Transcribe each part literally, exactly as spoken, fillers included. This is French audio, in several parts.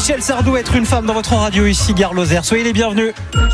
Michel Sardou, être une femme dans votre radio, ici Gare Lozère. Soyez les bienvenus.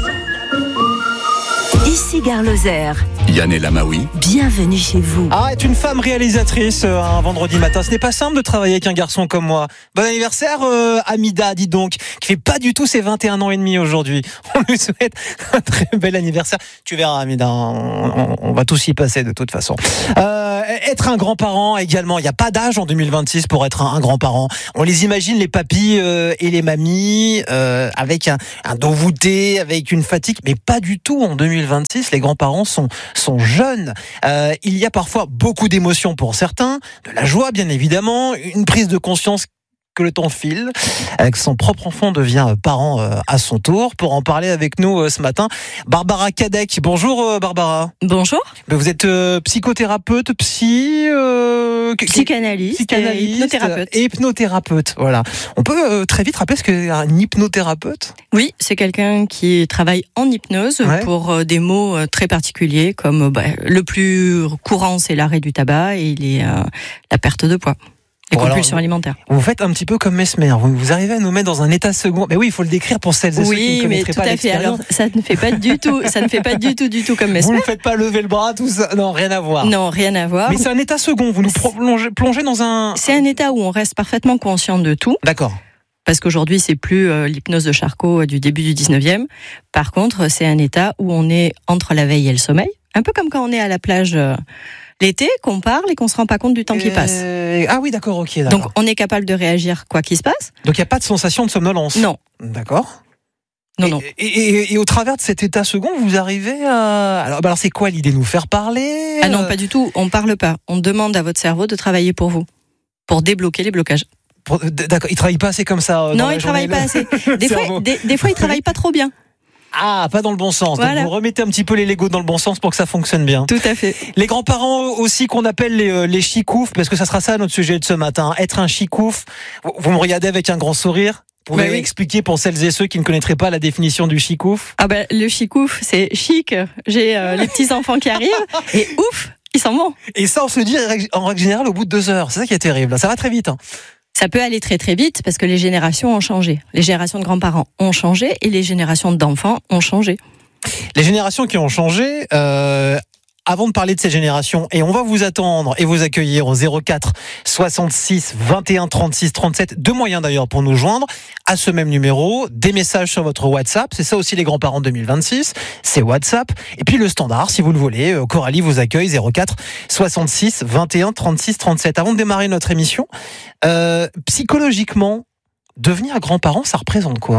Ici Gare Lozère. Yann El Amaoui. Bienvenue chez vous. Ah, être une femme réalisatrice euh, un vendredi matin, ce n'est pas simple de travailler avec un garçon comme moi. Bon anniversaire, euh, Amida, dis donc, qui fait pas du tout ses vingt et un ans et demi aujourd'hui. On lui souhaite un très bel anniversaire. Tu verras, Amida, on, on, on va tous y passer de toute façon. Euh, être un grand-parent également, il n'y a pas d'âge en deux mille vingt-six pour être un, un grand-parent. On les imagine, les papis euh, et les mamies, euh, avec un, un dos voûté, avec une fatigue, mais pas du tout en deux mille vingt-six. Les grands-parents sont sont jeunes. Euh, il y a parfois beaucoup d'émotions pour certains, de la joie bien évidemment, une prise de conscience que le temps file, avec son propre enfant devient parent euh, à son tour. Pour en parler avec nous euh, ce matin, Barbara Cadec. Bonjour euh, Barbara. Bonjour. Vous êtes euh, psychothérapeute, psy, euh, psychanalyste, psychanalyste et hypnothérapeute. Et hypnothérapeute. Voilà. On peut euh, très vite rappeler ce qu'est un hypnothérapeute. Oui, c'est quelqu'un qui travaille en hypnose ouais. pour euh, des mots euh, très particuliers, comme euh, bah, le plus courant, c'est l'arrêt du tabac et les, euh, la perte de poids. Les bon, compulsions alors, alimentaires. Vous faites un petit peu comme Mesmer. Vous, vous arrivez à nous mettre dans un état second. Mais oui, il faut le décrire pour celles et oui, ceux qui ne connaîtraient pas l'expérience. Oui, mais tout à fait. Alors, ça ne fait pas du tout, ça ne fait pas du tout, du tout comme Mesmer. Vous ne faites pas lever le bras, tout ça. Non, rien à voir. Non, rien à voir. Mais c'est un état second. Vous nous plongez, plongez dans un. C'est un état où on reste parfaitement conscient de tout. D'accord. Parce qu'aujourd'hui, c'est plus euh, l'hypnose de Charcot euh, du début du dix-neuvième. Par contre, c'est un état où on est entre la veille et le sommeil. Un peu comme quand on est à la plage euh, l'été, qu'on parle et qu'on se rend pas compte du temps euh... qui passe. Ah oui, d'accord, ok. D'accord. Donc, on est capable de réagir quoi qu'il se passe. Donc, il n'y a pas de sensation de somnolence. Non. D'accord. Non, et, non. Et, et, et au travers de cet état second, vous arrivez à... Alors, bah alors c'est quoi l'idée? Nous faire parler? Ah non, pas du tout. On parle pas. On demande à votre cerveau de travailler pour vous. Pour débloquer les blocages. Pour... D'accord. Il travaille pas assez comme ça. Non, il travaille pas assez. Des fois, des, des fois, il travaille pas trop bien. Ah, pas dans le bon sens. Voilà. Donc vous remettez un petit peu les Legos dans le bon sens pour que ça fonctionne bien. Tout à fait. Les grands-parents aussi qu'on appelle les, les chicoufs, parce que ça sera ça notre sujet de ce matin. Être un chicouf. Vous me regardez avec un grand sourire. Vous pouvez bah oui. expliquer pour celles et ceux qui ne connaîtraient pas la définition du chicouf? Ah ben, le chicouf, c'est chic. J'ai euh, les petits enfants qui arrivent et ouf, ils s'en vont. Et ça, on se le dit en règle générale au bout de deux heures. C'est ça qui est terrible. Ça va très vite. Hein. Ça peut aller très très vite parce que les générations ont changé. Les générations de grands-parents ont changé et les générations d'enfants ont changé. Les générations qui ont changé, euh, avant de parler de ces générations, et on va vous attendre et vous accueillir au zéro quatre soixante-six vingt et un trente-six trente-sept, deux moyens d'ailleurs pour nous joindre à ce même numéro, des messages sur votre WhatsApp, c'est ça aussi les grands-parents deux mille vingt-six, c'est WhatsApp, et puis le standard si vous le voulez, Coralie vous accueille zéro quatre soixante-six vingt et un trente-six trente-sept. Avant de démarrer notre émission, euh, psychologiquement, devenir grand-parent, ça représente quoi ?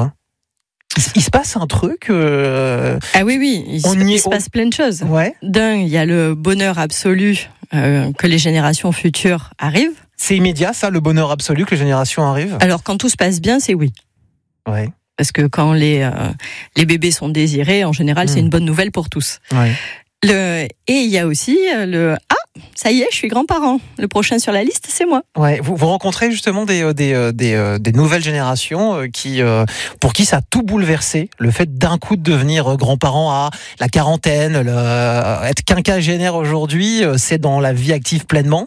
Il se passe un truc euh... Ah oui, oui, il, se, il se passe plein de choses. Ouais. D'un, il y a le bonheur absolu euh, que les générations futures arrivent. C'est immédiat, ça, le bonheur absolu que les générations arrivent? Alors, quand tout se passe bien, c'est oui. Ouais. Parce que quand les, euh, les bébés sont désirés, en général, mmh. c'est une bonne nouvelle pour tous. Ouais. Le, et il y a aussi le « Ah, ça y est, je suis grand-parent. Le prochain sur la liste, c'est moi. » Ouais, vous, vous rencontrez justement des, des, des, des nouvelles générations qui, pour qui ça a tout bouleversé. Le fait d'un coup de devenir grand-parent à la quarantaine, le, être quinquagénaire aujourd'hui, c'est dans la vie active pleinement.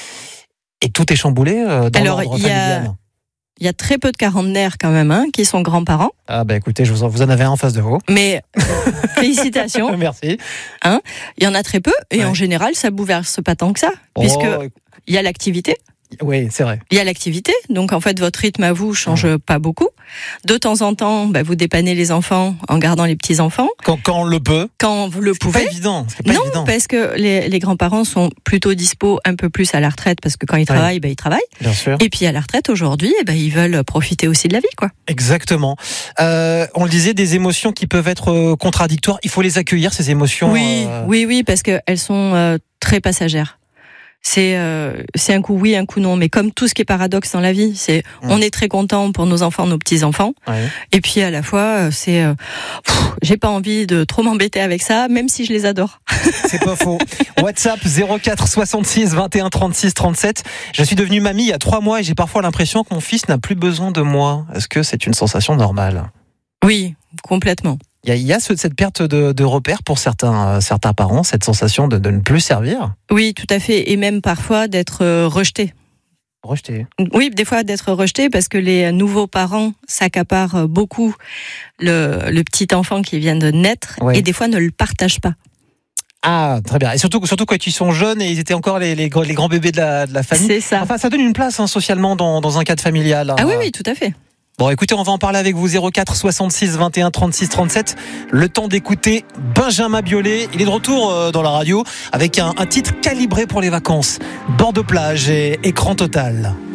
Et tout est chamboulé dans Alors, l'ordre il y familial. A... Il y a très peu de quarantenaires quand même hein, qui sont grands-parents. Ah bah écoutez, je vous en, vous en avez un en face de vous. Mais félicitations. Merci. Hein, il y en a très peu et ouais. en général, ça bouleverse pas tant que ça, oh. puisque il y a l'activité. Oui, c'est vrai. Il y a l'activité, donc en fait votre rythme à vous change mmh. pas beaucoup. De temps en temps, bah, vous dépannez les enfants en gardant les petits enfants. Quand, quand on le peut. Quand vous le c'est pouvez. Pas évident. C'est pas non, évident. Parce que les, les grands-parents sont plutôt dispo un peu plus à la retraite parce que quand ils travaillent, oui. bah, ils travaillent. Bien sûr. Et puis à la retraite aujourd'hui, bah, ils veulent profiter aussi de la vie, quoi. Exactement. Euh, on le disait, des émotions qui peuvent être contradictoires. Il faut les accueillir ces émotions. Oui, euh... oui, oui, parce que elles sont euh, très passagères. C'est euh, c'est un coup oui, un coup non, mais comme tout ce qui est paradoxe dans la vie, c'est mmh. on est très content pour nos enfants, nos petits enfants, ouais. et puis à la fois c'est euh, pff, j'ai pas envie de trop m'embêter avec ça, même si je les adore. C'est pas faux. WhatsApp zéro quatre soixante-six vingt et un trente-six trente-sept. Je suis devenue mamie il y a trois mois et j'ai parfois l'impression que mon fils n'a plus besoin de moi. Est-ce que c'est une sensation normale ? Oui, complètement. Il y a, il y a ce, cette perte de, de repères pour certains, euh, certains parents, cette sensation de, de ne plus servir. Oui, tout à fait, et même parfois d'être euh, rejeté. Rejeté. Oui, des fois d'être rejeté parce que les nouveaux parents s'accaparent beaucoup le, le petit enfant qui vient de naître Ouais. et des fois ne le partagent pas. Ah, très bien. Et surtout, surtout quand ils sont jeunes et ils étaient encore les, les, grands- les grands bébés de la, de la famille. C'est ça. Enfin, ça donne une place hein, socialement dans, dans un cadre familial. Hein. Ah oui, oui, tout à fait. Bon, écoutez, on va en parler avec vous. zéro quatre soixante-six vingt et un trente-six trente-sept. Le temps d'écouter Benjamin Biolay. Il est de retour euh, dans la radio avec un, un titre calibré pour les vacances. Bord de plage et écran total.